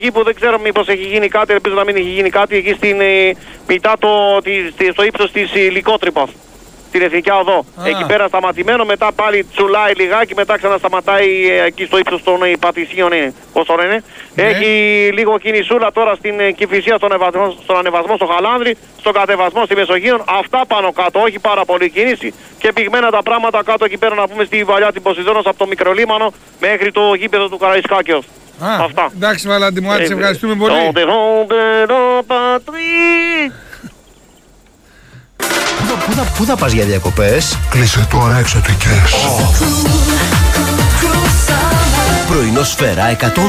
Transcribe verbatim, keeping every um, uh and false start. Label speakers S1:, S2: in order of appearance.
S1: Εκεί που δεν ξέρω μήπως έχει γίνει κάτι, ελπίζω να μην έχει γίνει κάτι, εκεί στην, ε, μετά το, τη, στο ύψος της Λυκότρυπας, στην Εθνική Οδό.
S2: Α.
S1: Εκεί πέρα σταματημένο, μετά πάλι τσουλάει λιγάκι, μετά ξανασταματάει ε, εκεί στο ύψος των ε, Πατησίων, ε, πώς το λένε.
S2: Ναι.
S1: Έχει λίγο κινησούλα τώρα στην ε, Κηφισία, στον, ευασμό, στον ανεβασμό στο Χαλάνδρη, στον κατεβασμό στη Μεσογείο. Αυτά πάνω κάτω, όχι πάρα πολύ κίνηση. Και πυγμένα τα πράγματα κάτω εκεί πέρα, να πούμε, στη Βαλιά την Ποσειδώνος, από το Μικρολίμανο μέχρι το γήπεδο του Καραϊσκάκιος.
S2: Α,
S1: Αυτά.
S2: εντάξει Βαλάντη μου, άντε, σε
S1: Ε,
S2: ευχαριστούμε πολύ.
S1: Όντε, όντε, ρο, πατρί.
S3: Πού θα, πού, θα, πού θα πας για διακοπές?
S4: Κλείσε τώρα εξωτικές.
S3: Πρωινό Σφαίρα εκατόν